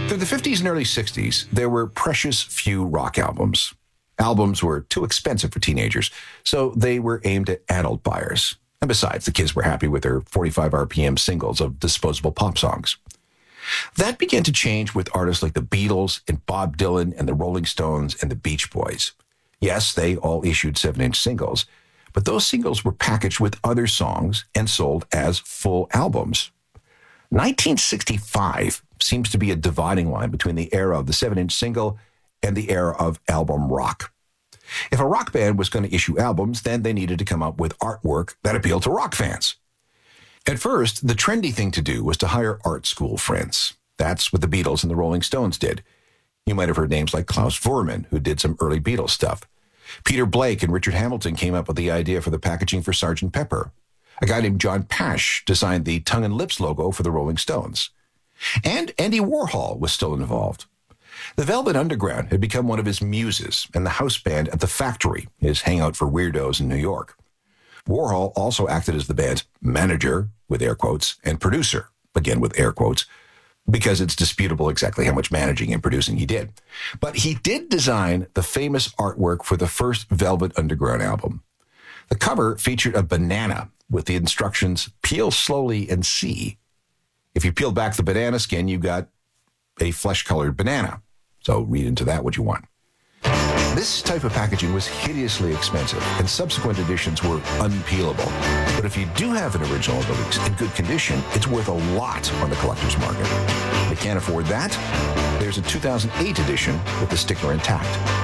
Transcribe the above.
Through the 50s and early 60s, there were precious few rock albums. Albums were too expensive for teenagers, so they were aimed at adult buyers. And besides, the kids were happy with their 45 RPM singles of disposable pop songs. That began to change with artists like the Beatles and Bob Dylan and the Rolling Stones and the Beach Boys. Yes, they all issued 7-inch singles, but those singles were packaged with other songs and sold as full albums. 1965 seems to be a dividing line between the era of the 7-inch single and the era of album rock. If a rock band was going to issue albums, then they needed to come up with artwork that appealed to rock fans. At first, the trendy thing to do was to hire art school friends. That's what the Beatles and the Rolling Stones did. You might have heard names like Klaus Voormann, who did some early Beatles stuff. Peter Blake and Richard Hamilton came up with the idea for the packaging for Sgt. Pepper. A guy named John Pash designed the tongue and lips logo for the Rolling Stones. And Andy Warhol was still involved. The Velvet Underground had become one of his muses, and the house band at the Factory, his hangout for weirdos in New York. Warhol also acted as the band's manager, with air quotes, and producer, again with air quotes, because it's disputable exactly how much managing and producing he did. But he did design the famous artwork for the first Velvet Underground album. The cover featured a banana with the instructions, peel slowly and see. If you peel back the banana skin, you got a flesh-colored banana. So read into that what you want. This type of packaging was hideously expensive, and subsequent editions were unpeelable. But if you do have an original release in good condition, it's worth a lot on the collector's market. If you can't afford that, there's a 2008 edition with the sticker intact.